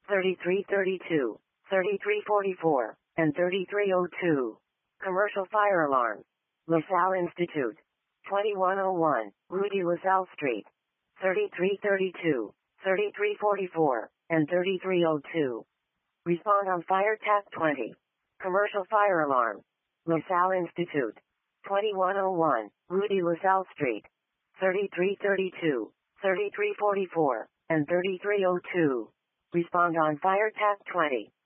3332, 3344, and 3302. Commercial fire alarm. LaSalle Institute. 2101, Rudy LaSalle Street. 3332, 3344, and 3302. Respond on fire tap 20. Commercial fire alarm. LaSalle Institute. 2101, Rudy LaSalle Street. 3332, 3344, and 3302. Respond on fire tap 20.